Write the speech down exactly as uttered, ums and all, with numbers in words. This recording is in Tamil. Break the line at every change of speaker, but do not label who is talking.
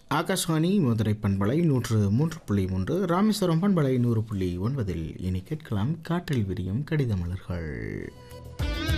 ஆகாஷ்வாணி மதுரை பண்பலை நூற்று மூன்று புள்ளி மூன்று, ராமேஸ்வரம் பண்பலை நூறு புள்ளி ஒன்பதில் இனி கேட்கலாம் காற்றில் விரியும் கடித மலர்கள்.